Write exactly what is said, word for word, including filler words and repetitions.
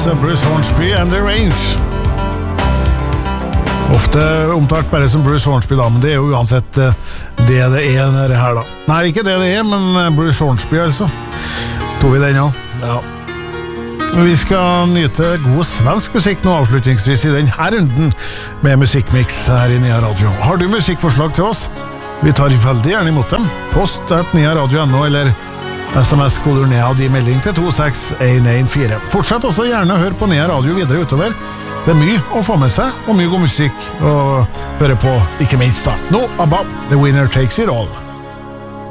Bruce Hornsby and The Range. Ofte omtalt bare som Bruce Hornsby da, men det er jo uansett det det er det her da. Nei, ikke det det er, men Bruce Hornsby altså. Tog vi den nå? Ja. Vi skal nyte god svensk musikk nå avslutningsvis i denne runden med musikkmix her i Nya Radio. Har du musikkforslag til oss? Vi tar veldig gjerne imot dem. Post at nya radio punktum no eller sms-koder Nea og de melding til to seks en en fire. Fortsett også gjerne å høre på Nya Radio videre utover. Det er mye å få med seg, og mye god musikk å høre på, ikke minst da. Nå, ABBA, The Winner Takes It All.